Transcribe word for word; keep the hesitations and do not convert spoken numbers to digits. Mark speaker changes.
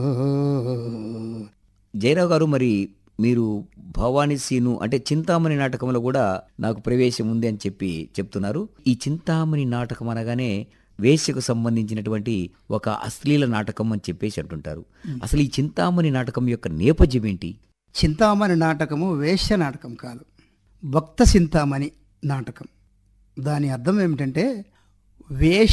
Speaker 1: జయరావు గారు, మరి మీరు 'భవానీ సీను' అంటే 'చింతామణి' నాటకంలో గూడా నాకు ప్రవేశం ఉంది అని చెప్పి చెప్తున్నారు. ఈ 'చింతామణి' నాటకం అనగానే వేశ్యకు సంబంధించినటువంటి ఒక అశ్లీల నాటకం అని చెప్పేసి అంటుంటారు. అసలు ఈ 'చింతామణి' నాటకం యొక్క నేపథ్యం ఏంటి?
Speaker 2: చింతామణి నాటకము వేశ్య నాటకం కాదు, భక్త చింతామణి నాటకం. దాని అర్థం ఏమిటంటే వేశ్య